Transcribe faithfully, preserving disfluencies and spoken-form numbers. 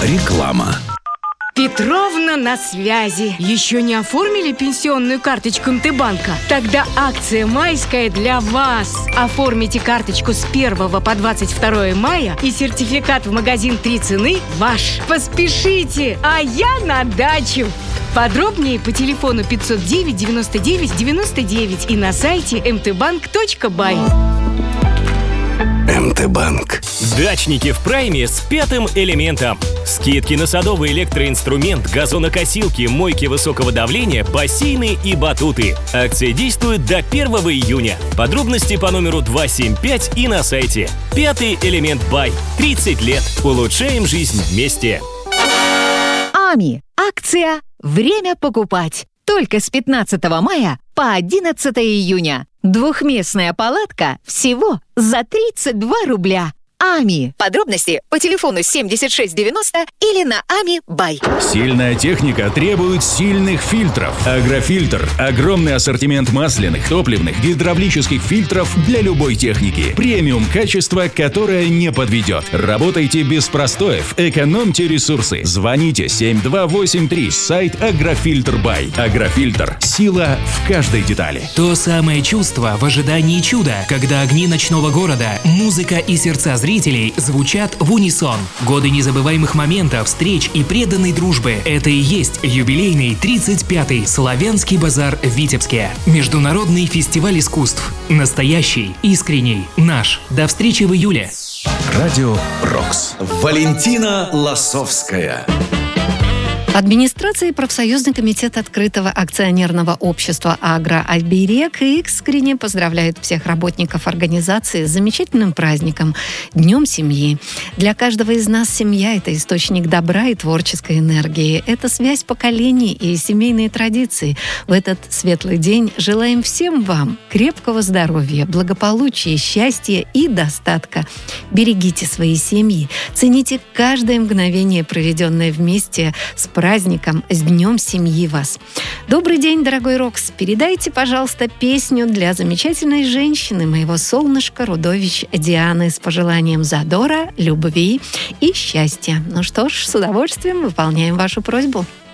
Реклама. Петровна на связи. Еще не оформили пенсионную карточку МТБанка? Тогда акция майская для вас. Оформите карточку с первого по двадцать второе мая, и сертификат в магазин «Три цены» ваш. Поспешите, а я на дачу. Подробнее по телефону пятьсот девять девяносто девять девяносто девять и на сайте эм тэ банк точка бай. МТБанк. Дачники в прайме с пятым элементом. Скидки на садовый электроинструмент, газонокосилки, мойки высокого давления, бассейны и батуты. Акция действует до первого июня. Подробности по номеру два семь пять и на сайте. Пятый элемент Бай. тридцать лет. Улучшаем жизнь вместе. АМИ. Акция «Время покупать». Только с пятнадцатого мая по одиннадцатое июня. Двухместная палатка всего за тридцать два рубля. АМИ. Подробности по телефону семьдесят шесть девяносто или на ами бай. Сильная техника требует сильных фильтров. Агрофильтр. Огромный ассортимент масляных, топливных, гидравлических фильтров для любой техники. Премиум качество, которое не подведет. Работайте без простоев. Экономьте ресурсы. Звоните семь два восемь три. Сайт Агрофильтр Бай. Агрофильтр. Сила в каждой детали. То самое чувство в ожидании чуда, когда огни ночного города, музыка и сердца зрителей Зрителей звучат в унисон. Годы незабываемых моментов, встреч и преданной дружбы. Это и есть юбилейный тридцать пятый Славянский базар в Витебске. Международный фестиваль искусств. Настоящий, искренний, наш. До встречи в июле. Радио Рокс. Валентина Лосовская. Администрация и профсоюзный комитет открытого акционерного общества «Агрооберег» искренне поздравляют всех работников организации с замечательным праздником – Днем семьи. Для каждого из нас семья – это источник добра и творческой энергии. Это связь поколений и семейные традиции. В этот светлый день желаем всем вам крепкого здоровья, благополучия, счастья и достатка. Берегите свои семьи, цените каждое мгновение, проведенное вместе с праздником, с Днем семьи вас. Добрый день, дорогой Рокс. Передайте, пожалуйста, песню для замечательной женщины, моего солнышка Рудович Дианы, с пожеланием задора, любви и счастья. Ну что ж, с удовольствием выполняем вашу просьбу.